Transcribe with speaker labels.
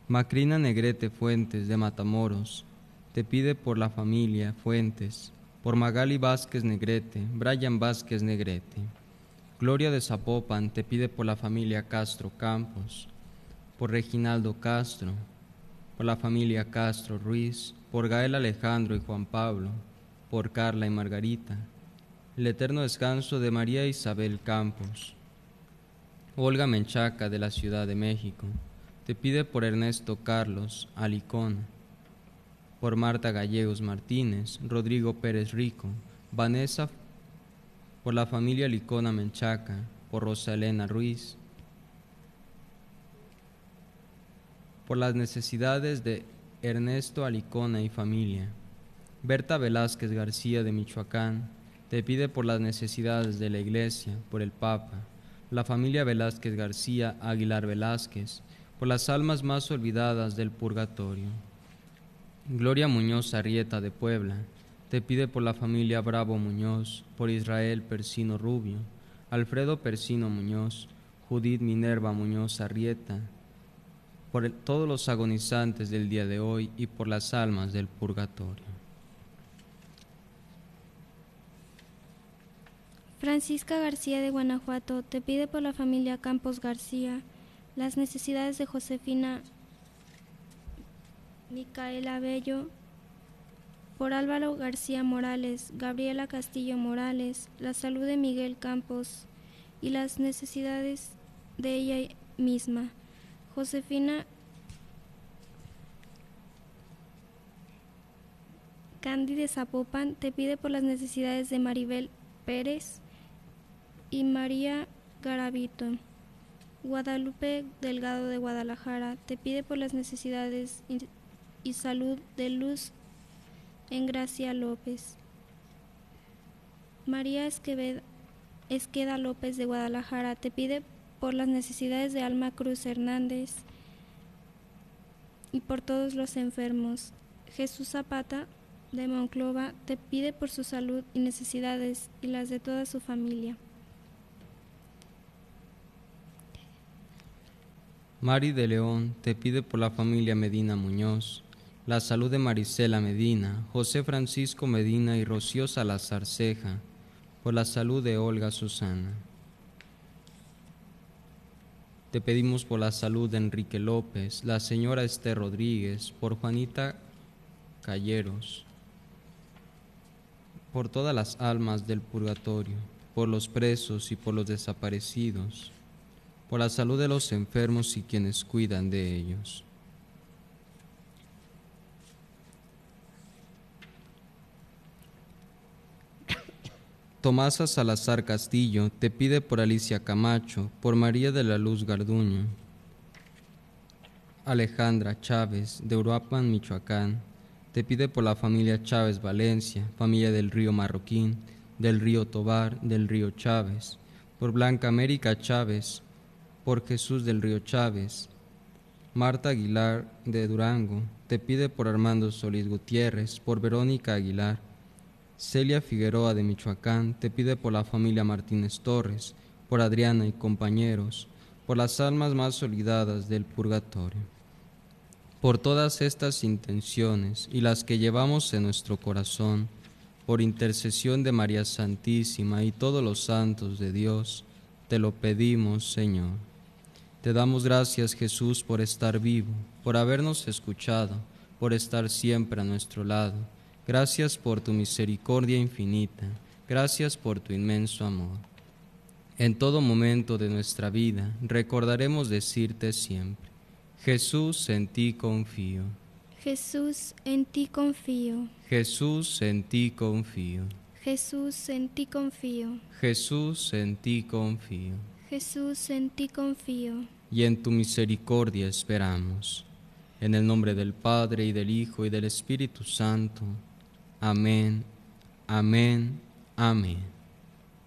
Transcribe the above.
Speaker 1: Macrina Negrete Fuentes de Matamoros, te pide por la familia Fuentes, por Magali Vázquez Negrete, Brian Vázquez Negrete. Gloria de Zapopan te pide por la familia Castro Campos, por Reginaldo Castro, por la familia Castro Ruiz, por Gael Alejandro y Juan Pablo, por Carla y Margarita. El eterno descanso de María Isabel Campos. Olga Menchaca de la Ciudad de México, te pide por Ernesto Carlos Alicón, por Marta Gallegos Martínez, Rodrigo Pérez Rico, Vanessa, por la familia Licona Menchaca, por Rosa Elena Ruiz, por las necesidades de Ernesto Alicona y familia. Berta Velázquez García de Michoacán, te pide por las necesidades de la Iglesia, por el Papa, la familia Velázquez García Aguilar Velázquez, por las almas más olvidadas del purgatorio. Gloria Muñoz Arrieta de Puebla, te pide por la familia Bravo Muñoz, por Israel Persino Rubio, Alfredo Persino Muñoz, Judith Minerva Muñoz Arrieta, por todos los agonizantes del día de hoy y por las almas del purgatorio.
Speaker 2: Francisca García de Guanajuato te pide por la familia Campos García, las necesidades de Josefina Micaela Bello, por Álvaro García Morales, Gabriela Castillo Morales, la salud de Miguel Campos y las necesidades de ella misma. Josefina Candy de Zapopan te pide por las necesidades de Maribel Pérez y María Garavito. Guadalupe Delgado de Guadalajara te pide por las necesidades y salud de Luz Engracia López. María Esqueda López de Guadalajara te pide por las necesidades de Alma Cruz Hernández y por todos los enfermos. Jesús Zapata de Monclova te pide por su salud y necesidades y las de toda su familia.
Speaker 1: Mari de León te pide por la familia Medina Muñoz, la salud de Marisela Medina, José Francisco Medina y Rocío Salazar Ceja, por la salud de Olga Susana. Te pedimos por la salud de Enrique López, la señora Esther Rodríguez, por Juanita Calleros, por todas las almas del purgatorio, por los presos y por los desaparecidos, por la salud de los enfermos y quienes cuidan de ellos. Tomasa Salazar Castillo te pide por Alicia Camacho, por María de la Luz Garduño. Alejandra Chávez de Uruapan, Michoacán, te pide por la familia Chávez Valencia, familia del río Marroquín, del río Tobar, del río Chávez, por Blanca América Chávez, por Jesús del Río Chávez. Marta Aguilar de Durango te pide por Armando Solís Gutiérrez, por Verónica Aguilar. Celia Figueroa de Michoacán te pide por la familia Martínez Torres, por Adriana y compañeros, por las almas más olvidadas del purgatorio. Por todas estas intenciones y las que llevamos en nuestro corazón, por intercesión de María Santísima y todos los santos de Dios, te lo pedimos, Señor. Te damos gracias, Jesús, por estar vivo, por habernos escuchado, por estar siempre a nuestro lado. Gracias por tu misericordia infinita, gracias por tu inmenso amor. En todo momento de nuestra vida recordaremos decirte siempre: Jesús, en ti confío.
Speaker 2: Jesús, en ti confío.
Speaker 1: Jesús, en ti confío.
Speaker 2: Jesús, en ti confío.
Speaker 1: Jesús, en ti confío.
Speaker 2: Jesús, en ti confío.
Speaker 1: Y en tu misericordia esperamos. En el nombre del Padre, y del Hijo, y del Espíritu Santo. Amén, amén, amén.